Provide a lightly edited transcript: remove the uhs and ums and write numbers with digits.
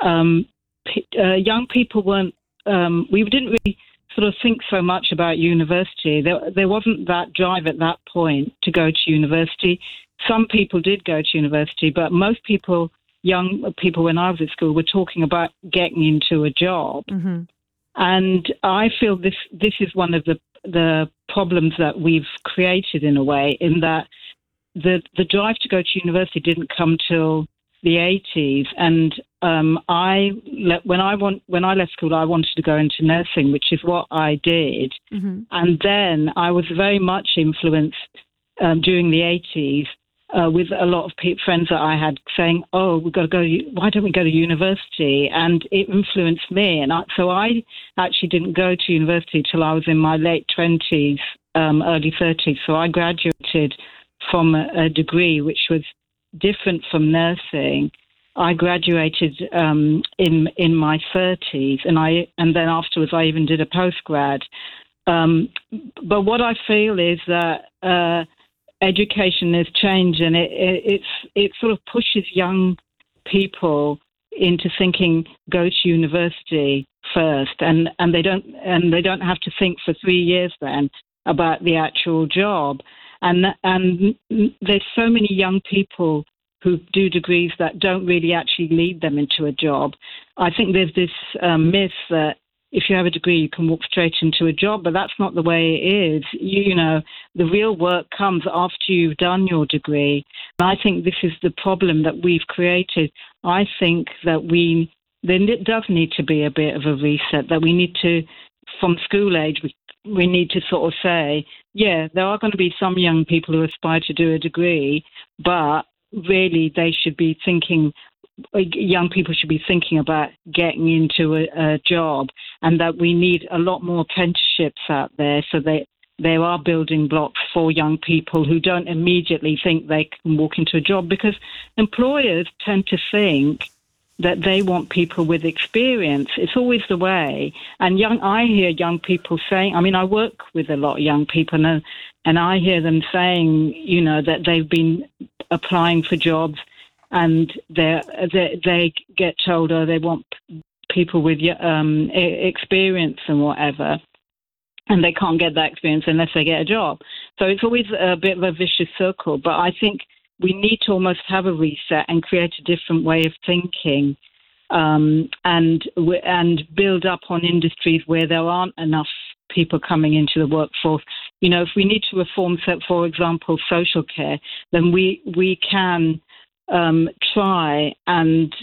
young people weren't. We didn't really sort of think so much about university. There wasn't that drive at that point to go to university. Some people did go to university, but most people, young people when I was at school, were talking about getting into a job. Mm-hmm. And I feel this is one of the problems that we've created in a way, in that the drive to go to university didn't come till the 80s. And when I left school, I wanted to go into nursing, which is what I did. Mm-hmm. And then I was very much influenced during the 80s with a lot of friends that I had saying, "Oh, we've got to go. Why don't we go to university?" And it influenced me. And so I actually didn't go to university till I was in my late 20s, early 30s. So I graduated from a degree which was different from nursing. I graduated in my 30s, and then afterwards I even did a postgrad. But what I feel is that education has changed, and it sort of pushes young people into thinking go to university first, and they don't have to think for 3 years then about the actual job. And there's so many young people who do degrees that don't really actually lead them into a job. I think there's this myth that if you have a degree, you can walk straight into a job, but that's not the way it is. You know, the real work comes after you've done your degree. And I think this is the problem that we've created. I think that there does need to be a bit of a reset, that we need to, from school age, we need to sort of say, yeah, there are going to be some young people who aspire to do a degree, but really they should be thinking, young people should be thinking about getting into a job, and that we need a lot more apprenticeships out there so that there are building blocks for young people who don't immediately think they can walk into a job, because employers tend to think that they want people with experience. It's always the way. And I hear young people saying, I mean, I work with a lot of young people, and I hear them saying, you know, that they've been applying for jobs and they get told, oh, they want people with experience and whatever, and they can't get that experience unless they get a job. So it's always a bit of a vicious circle. But I think we need to almost have a reset and create a different way of thinking, and build up on industries where there aren't enough people coming into the workforce. You know, if we need to reform, for example, social care, then we can try and